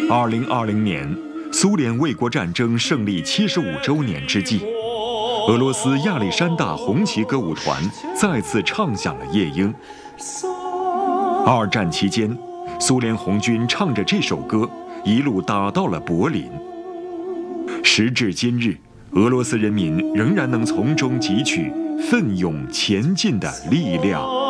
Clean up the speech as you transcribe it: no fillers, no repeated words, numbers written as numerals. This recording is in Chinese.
2020年，苏联卫国战争胜利75周年之际，俄罗斯亚历山大红旗歌舞团再次唱响了夜莺。二战期间，苏联红军唱着这首歌，一路打到了柏林。时至今日，俄罗斯人民仍然能从中汲取奋勇前进的力量。